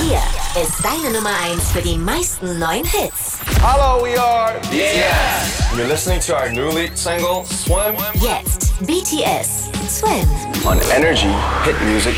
Hier ist deine Nummer 1 für die meisten neuen Hits. Hello, we are BTS. You're listening to our new lead single, Swim, Jetzt BTS Swim. on Energy Hit Music